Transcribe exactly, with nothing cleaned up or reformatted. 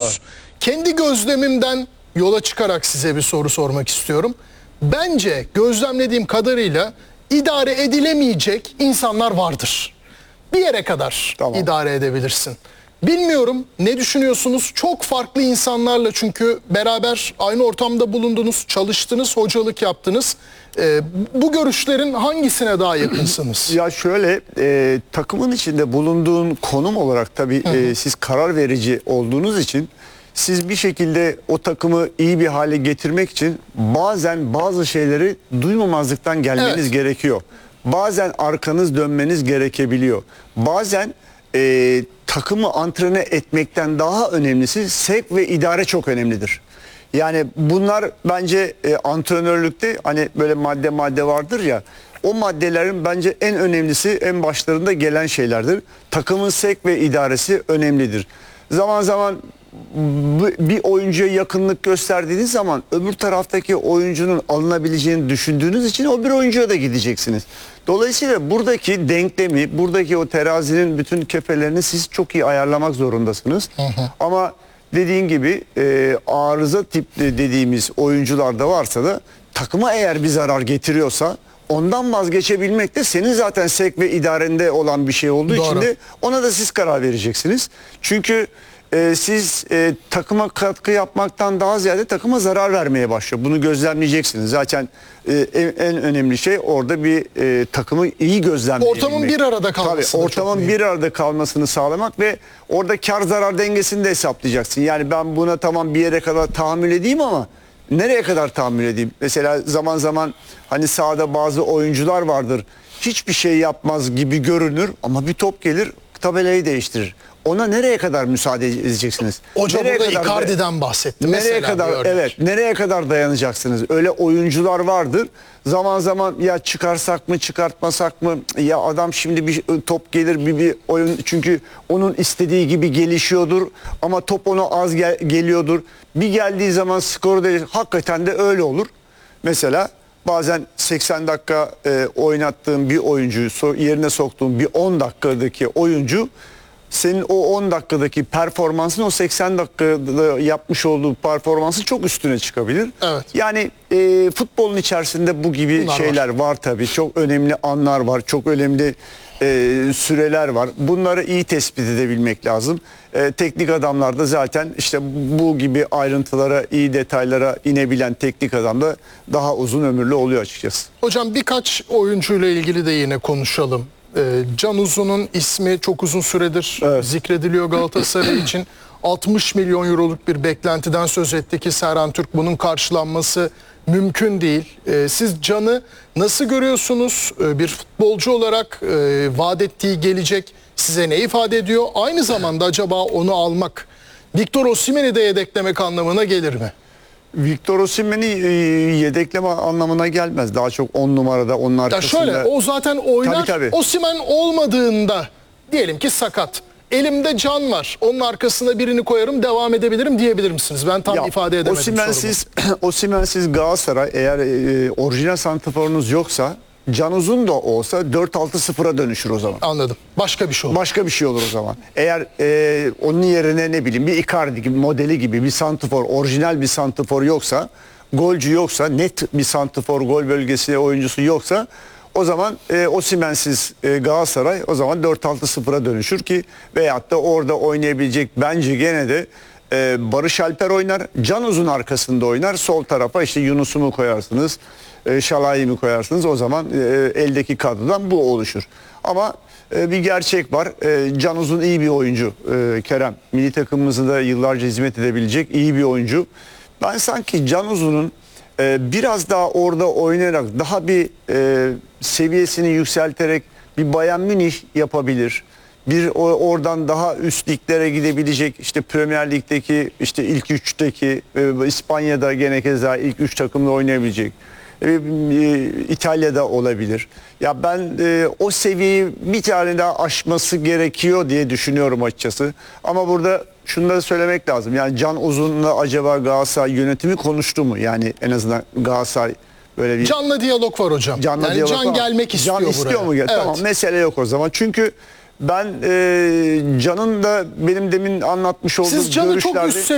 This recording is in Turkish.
var. Kendi gözlemimden yola çıkarak size bir soru sormak istiyorum. Bence gözlemlediğim kadarıyla idare edilemeyecek insanlar vardır. Bir yere kadar Tamam. idare edebilirsin. Bilmiyorum, ne düşünüyorsunuz? Çok farklı insanlarla çünkü beraber aynı ortamda bulundunuz, çalıştınız, hocalık yaptınız. Ee, bu görüşlerin hangisine daha yakınsınız? Ya şöyle, e, takımın içinde bulunduğun konum olarak tabii e, siz karar verici olduğunuz için siz bir şekilde o takımı iyi bir hale getirmek için bazen bazı şeyleri duymamazlıktan gelmeniz Evet. gerekiyor. Bazen arkanız dönmeniz gerekebiliyor. Bazen e, takımı antrene etmekten daha önemlisi sevk ve idare çok önemlidir. Yani bunlar bence e, antrenörlükte hani böyle madde madde vardır ya, o maddelerin bence en önemlisi en başlarında gelen şeylerdir. Takımın sevk ve idaresi önemlidir. Zaman zaman bir oyuncuya yakınlık gösterdiğiniz zaman öbür taraftaki oyuncunun alınabileceğini düşündüğünüz için o bir oyuncuya da gideceksiniz. Dolayısıyla buradaki denklemi, buradaki o terazinin bütün kefelerini siz çok iyi ayarlamak zorundasınız. Hı hı. Ama dediğin gibi e, arıza tipli dediğimiz oyuncular da varsa da takıma eğer bir zarar getiriyorsa ondan vazgeçebilmek de senin zaten sevk ve idarende olan bir şey olduğu Doğru. için de ona da siz karar vereceksiniz. Çünkü e, siz e, takıma katkı yapmaktan daha ziyade takıma zarar vermeye başlıyor. Bunu gözlemleyeceksiniz. Zaten e, en, en önemli şey orada bir e, takımı iyi gözlemleyebilmek. Ortamın bir arada kalması. Tabii, ortamın bir arada kalmasını sağlamak ve orada kar zarar dengesini de hesaplayacaksın. Yani ben buna tamam bir yere kadar tahammül edeyim ama nereye kadar tahammül edeyim? Mesela zaman zaman hani sahada bazı oyuncular vardır. Hiçbir şey yapmaz gibi görünür ama bir top gelir tabelayı değiştirir. Ona nereye kadar müsaade edeceksiniz? Hocam Nereye burada kadar Icardi'den bahsetti. Nereye Mesela kadar evet, nereye kadar dayanacaksınız? Öyle oyuncular vardır. Zaman zaman ya çıkarsak mı çıkartmasak mı? Ya adam şimdi bir top gelir bir, bir oyun çünkü onun istediği gibi gelişiyordur ama top ona az gel, geliyordur. Bir geldiği zaman skoru da hakikaten de öyle olur. Mesela bazen seksen dakika e, oynattığın bir oyuncuyu so yerine soktuğun bir on dakikadaki oyuncu senin o on dakikadaki performansın o seksen dakikada yapmış olduğu performansın çok üstüne çıkabilir. Evet. Yani e, futbolun içerisinde bu gibi Bunlar şeyler var. var tabii. Çok önemli anlar var. Çok önemli e, süreler var. Bunları iyi tespit edebilmek lazım. E, teknik adamlar da zaten işte bu gibi ayrıntılara, iyi detaylara inebilen teknik adam da daha uzun ömürlü oluyor açıkçası. Hocam birkaç oyuncuyla ilgili de yine konuşalım. Ee, Can Uzun'un ismi çok uzun süredir Evet. zikrediliyor Galatasaray için. altmış milyon euroluk bir beklentiden söz etti ki Serhan Türk bunun karşılanması mümkün değil. Ee, siz Can'ı nasıl görüyorsunuz? Ee, bir futbolcu olarak e, vaat ettiği gelecek size ne ifade ediyor? Aynı zamanda acaba onu almak Victor Osimhen'i de yedeklemek anlamına gelir mi? Victor Osimhen'i e, yedekleme anlamına gelmez. Daha çok on numarada onun Ya arkasında. şöyle o zaten oynar. Tabii, tabii. Osimhen olmadığında diyelim ki sakat. Elimde Can var. Onun arkasına birini koyarım devam edebilirim diyebilir misiniz? Ben tam Ya, ifade edemedim Osimhen'siz, Osimhen'siz Galatasaray eğer e, orijinal santraforunuz yoksa Can Uzun da olsa dört altı sıfıra dönüşür o zaman. Anladım. Başka bir şey olur. Başka bir şey olur o zaman. Eğer e, onun yerine ne bileyim bir Icardi gibi modeli gibi bir santrafor, orijinal bir santrafor yoksa, golcü yoksa, net bir santrafor gol bölgesi oyuncusu yoksa o zaman e, Osimhen'siz e, Galatasaray o zaman dört altı sıfıra dönüşür ki veyahut da orada oynayabilecek bence gene de e, Barış Alper oynar. Can Uzun arkasında oynar. Sol tarafa işte Yunus'u mu koyarsınız? E, Şalay'ı mı koyarsınız? O zaman e, eldeki kadrodan bu oluşur. Ama e, bir gerçek var. E, Can Uzun iyi bir oyuncu. E, Kerem. Milli takımımızda yıllarca hizmet edebilecek iyi bir oyuncu. Ben sanki Can Uzun'un e, biraz daha orada oynayarak daha bir e, seviyesini yükselterek bir Bayern Münih yapabilir. Bir oradan daha üst liglere gidebilecek işte Premier Lig'deki işte ilk üçteki e, İspanya'da gene keza ilk üç takımda oynayabilecek. E, e, İtalya'da olabilir. Ya ben e, o seviyeyi bir tane daha aşması gerekiyor diye düşünüyorum açıkçası. Ama burada şunu da söylemek lazım. Yani Can Uzun'la acaba Galatasaray yönetimi konuştu mu? Yani en azından Galatasaray böyle bir Can'la diyalog var hocam. Can'la yani diyalog Can var. gelmek istiyor Can buraya. istiyor mu? Evet. Tamam, mesele yok o zaman. Çünkü ben e, Can'ın da benim demin anlatmış olduğum Siz Can'ı çok görüşlerde üst